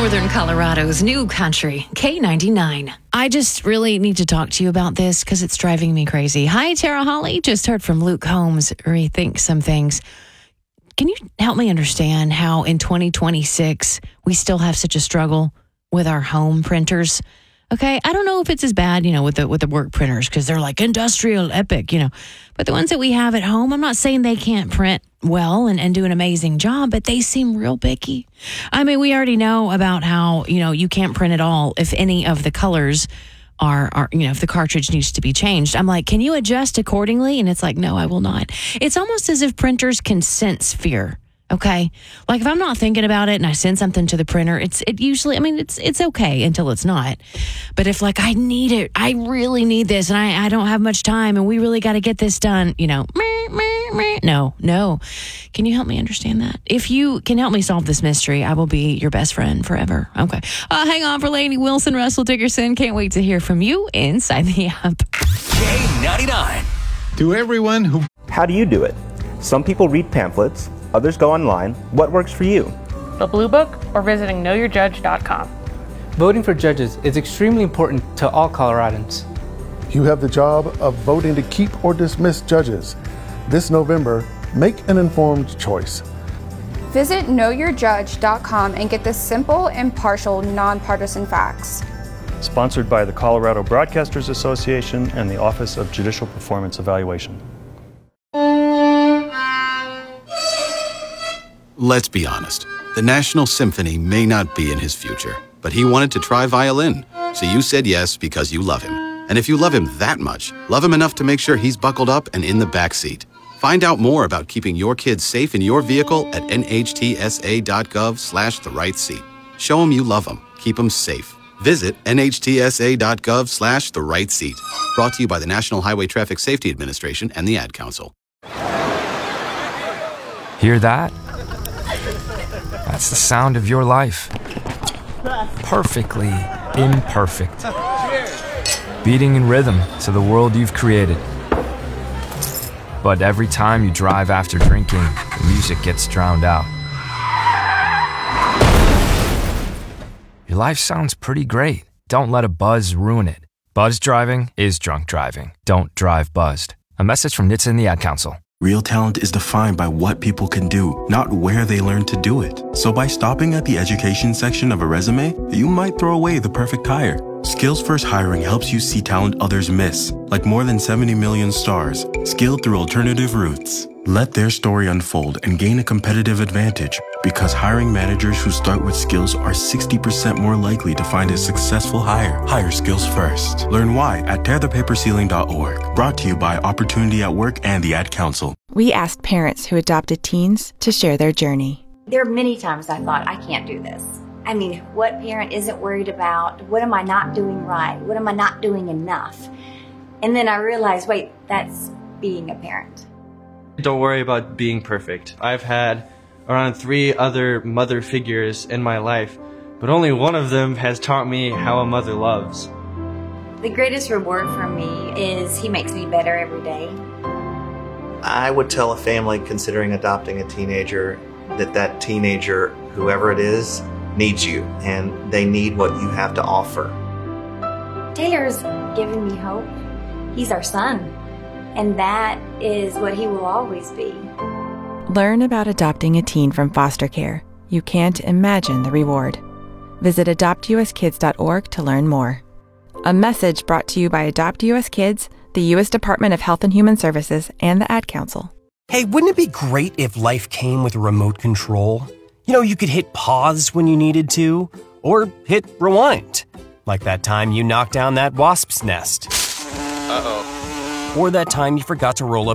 Northern Colorado's new country, K99. I just really need to talk to you about this because it's driving me crazy. Hi, Tara Holly. Just heard from Luke Holmes. Rethink some things. Can you help me understand how in 2026 we still have such a struggle with our home printers? Okay, I don't know if it's as bad, with the work printers because they're like industrial epic, But the ones that we have at home, I'm not saying they can't print well and do an amazing job, but they seem real picky. I mean, we already know about how, you can't print at all if any of the colors are if the cartridge needs to be changed. I'm like, can you adjust accordingly? And it's like, no, I will not. It's almost as if printers can sense fear. Okay. Like if I'm not thinking about it and I send something to the printer, it's okay until it's not. But if like I need it, I really need this and I don't have much time and we really got to get this done, no. Can you help me understand that? If you can help me solve this mystery, I will be your best friend forever. Okay. Hang on for Lainey Wilson, Russell Dickerson. Can't wait to hear from you inside the app. K99. To everyone who... How do you do it? Some people read pamphlets. Others go online. What works for you? The Blue Book or visiting knowyourjudge.com. Voting for judges is extremely important to all Coloradans. You have the job of voting to keep or dismiss judges. This November, make an informed choice. Visit knowyourjudge.com and get the simple, impartial, nonpartisan facts. Sponsored by the Colorado Broadcasters Association and the Office of Judicial Performance Evaluation. Let's be honest. The National Symphony may not be in his future, but he wanted to try violin. So you said yes because you love him. And if you love him that much, love him enough to make sure he's buckled up and in the back seat. Find out more about keeping your kids safe in your vehicle at nhtsa.gov/the-right-seat. Show him you love him. Keep him safe. Visit nhtsa.gov/the-right-seat. Brought to you by the National Highway Traffic Safety Administration and the Ad Council. Hear that? That's the sound of your life. Perfectly imperfect. Beating in rhythm to the world you've created. But every time you drive after drinking, the music gets drowned out. Your life sounds pretty great. Don't let a buzz ruin it. Buzz driving is drunk driving. Don't drive buzzed. A message from NHTSA and the Ad Council. Real talent is defined by what people can do, not where they learn to do it. So by stopping at the education section of a resume, you might throw away the perfect hire. Skills First Hiring helps you see talent others miss, like more than 70 million stars, skilled through alternative routes. Let their story unfold and gain a competitive advantage, because hiring managers who start with skills are 60% more likely to find a successful hire. Hire skills first. Learn why at tearthepaperceiling.org. Brought to you by Opportunity at Work and the Ad Council. We asked parents who adopted teens to share their journey. There are many times I thought, I can't do this. I mean, what parent isn't worried about? What am I not doing right? What am I not doing enough? And then I realized, wait, that's being a parent. Don't worry about being perfect. I've had around 3 other mother figures in my life, but only one of them has taught me how a mother loves. The greatest reward for me is he makes me better every day. I would tell a family considering adopting a teenager that teenager, whoever it is, needs you, and they need what you have to offer. Taylor's given me hope. He's our son. And that is what he will always be. Learn about adopting a teen from foster care. You can't imagine the reward. Visit adoptuskids.org to learn more. A message brought to you by Adopt US Kids, the U.S. Department of Health and Human Services, and the Ad Council. Hey, wouldn't it be great if life came with a remote control? You could hit pause when you needed to, or hit rewind. Like that time you knocked down that wasp's nest. Uh-oh. Or that time you forgot to roll up